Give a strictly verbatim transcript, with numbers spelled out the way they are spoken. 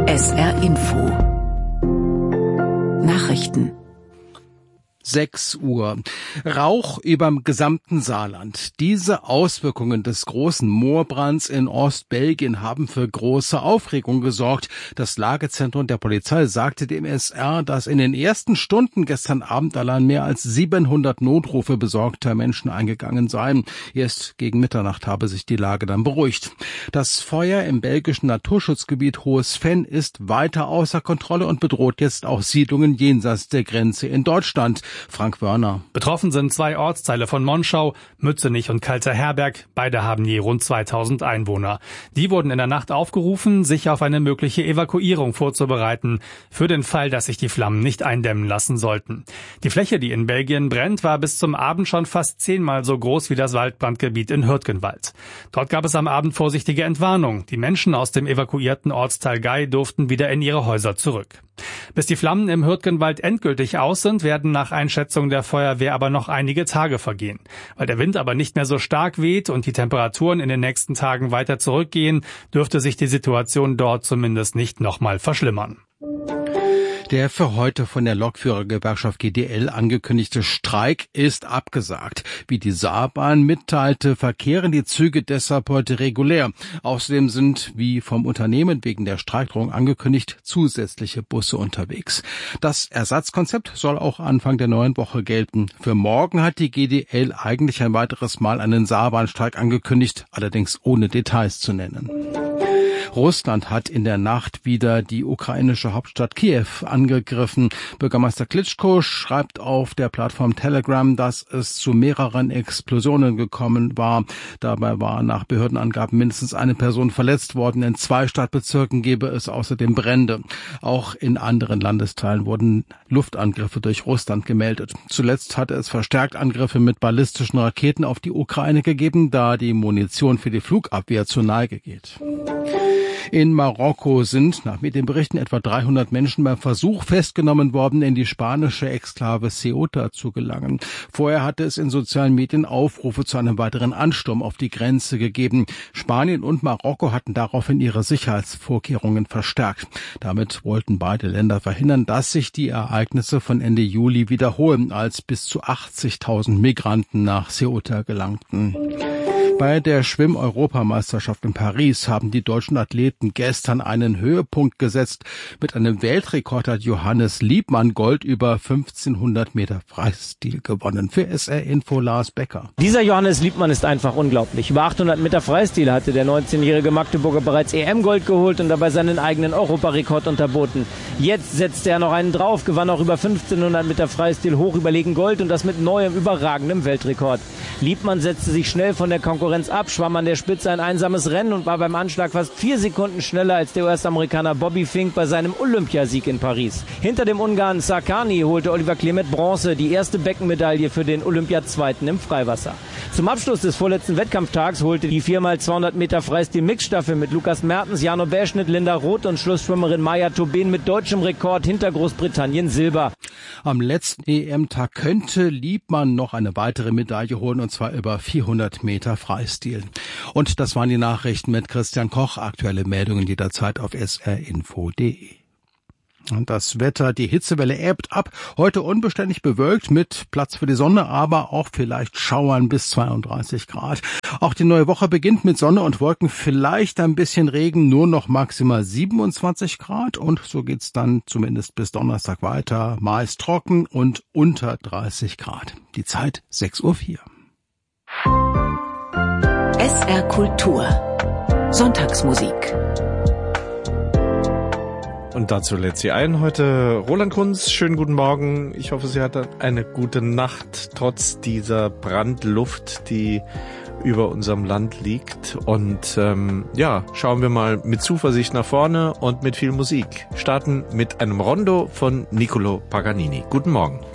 S R Info Nachrichten. sechs Uhr. Rauch überm gesamten Saarland. Diese Auswirkungen des großen Moorbrands in Ostbelgien haben für große Aufregung gesorgt. Das Lagezentrum der Polizei sagte dem S R, dass in den ersten Stunden gestern Abend allein mehr als siebenhundert Notrufe besorgter Menschen eingegangen seien. Erst gegen Mitternacht habe sich die Lage dann beruhigt. Das Feuer im belgischen Naturschutzgebiet Hohes Venn ist weiter außer Kontrolle und bedroht jetzt auch Siedlungen jenseits der Grenze in Deutschland. Frank Wörner. Betroffen sind zwei Ortsteile von Monschau, Mützenich und Kalterherberg. Beide haben je rund zweitausend Einwohner. Die wurden in der Nacht aufgerufen, sich auf eine mögliche Evakuierung vorzubereiten, für den Fall, dass sich die Flammen nicht eindämmen lassen sollten. Die Fläche, die in Belgien brennt, war bis zum Abend schon fast zehnmal so groß wie das Waldbrandgebiet in Hürtgenwald. Dort gab es am Abend vorsichtige Entwarnung. Die Menschen aus dem evakuierten Ortsteil Gei durften wieder in ihre Häuser zurück. Bis die Flammen im Hürtgenwald endgültig aus sind, werden nach Einschätzung der Feuerwehr aber noch einige Tage vergehen. Weil der Wind aber nicht mehr so stark weht und die Temperaturen in den nächsten Tagen weiter zurückgehen, dürfte sich die Situation dort zumindest nicht nochmal verschlimmern. Der für heute von der Lokführergewerkschaft G D L angekündigte Streik ist abgesagt. Wie die Saarbahn mitteilte, verkehren die Züge deshalb heute regulär. Außerdem sind, wie vom Unternehmen wegen der Streikdrohung angekündigt, zusätzliche Busse unterwegs. Das Ersatzkonzept soll auch Anfang der neuen Woche gelten. Für morgen hat die G D L eigentlich ein weiteres Mal einen Saarbahnstreik angekündigt, allerdings ohne Details zu nennen. Russland hat in der Nacht wieder die ukrainische Hauptstadt Kiew angegriffen. Bürgermeister Klitschko schreibt auf der Plattform Telegram, dass es zu mehreren Explosionen gekommen war. Dabei war nach Behördenangaben mindestens eine Person verletzt worden. In zwei Stadtbezirken gebe es außerdem Brände. Auch in anderen Landesteilen wurden Luftangriffe durch Russland gemeldet. Zuletzt hatte es verstärkt Angriffe mit ballistischen Raketen auf die Ukraine gegeben, da die Munition für die Flugabwehr zur Neige geht. In Marokko sind nach Medienberichten etwa dreihundert Menschen beim Versuch festgenommen worden, in die spanische Exklave Ceuta zu gelangen. Vorher hatte es in sozialen Medien Aufrufe zu einem weiteren Ansturm auf die Grenze gegeben. Spanien und Marokko hatten daraufhin ihre Sicherheitsvorkehrungen verstärkt. Damit wollten beide Länder verhindern, dass sich die Ereignisse von Ende Juli wiederholen, als bis zu achtzigtausend Migranten nach Ceuta gelangten. Bei der Schwimm-Europameisterschaft in Paris haben die deutschen Athleten gestern einen Höhepunkt gesetzt. Mit einem Weltrekord hat Johannes Liebmann Gold über fünfzehnhundert Meter Freistil gewonnen. Für S R Info Lars Becker. Dieser Johannes Liebmann ist einfach unglaublich. Über achthundert Meter Freistil hatte der neunzehnjährige Magdeburger bereits E M-Gold geholt und dabei seinen eigenen Europarekord unterboten. Jetzt setzte er noch einen drauf, gewann auch über fünfzehnhundert Meter Freistil hoch überlegen Gold und das mit neuem, überragendem Weltrekord. Liebmann setzte sich schnell von der Konkurrenz ab, schwamm an der Spitze ein einsames Rennen und war beim Anschlag fast vier Sekunden schneller als der U S-Amerikaner Bobby Fink bei seinem Olympiasieg in Paris. Hinter dem Ungarn Sarkany holte Oliver Klemet Bronze, die erste Beckenmedaille für den Olympiazweiten im Freiwasser. Zum Abschluss des vorletzten Wettkampftags holte die vier mal zweihundert Meter Freistil-Mixstaffel mit Lukas Mertens, Jano Bärschnitt, Linda Roth und Schlussschwimmerin Maja Tobin mit deutschem Rekord hinter Großbritannien Silber. Am letzten E M-Tag könnte Liebmann noch eine weitere Medaille holen, und zwar über vierhundert Meter Freistil. Und das waren die Nachrichten mit Christian Koch. Aktuelle Meldungen jederzeit auf s r info punkt d e. Und das Wetter, die Hitzewelle ebbt ab. Heute unbeständig bewölkt mit Platz für die Sonne, aber auch vielleicht Schauern bis zweiunddreißig Grad. Auch die neue Woche beginnt mit Sonne und Wolken, vielleicht ein bisschen Regen, nur noch maximal siebenundzwanzig Grad. Und so geht's dann zumindest bis Donnerstag weiter. Meist trocken und unter dreißig Grad. Die Zeit sechs Uhr vier. S R Kultur. Sonntagsmusik. Und dazu lädt sie ein heute Roland Kunz. Schönen guten Morgen. Ich hoffe, Sie hatten eine gute Nacht, trotz dieser Brandluft, die über unserem Land liegt. Und ähm, ja, schauen wir mal mit Zuversicht nach vorne und mit viel Musik. Starten mit einem Rondo von Niccolò Paganini. Guten Morgen.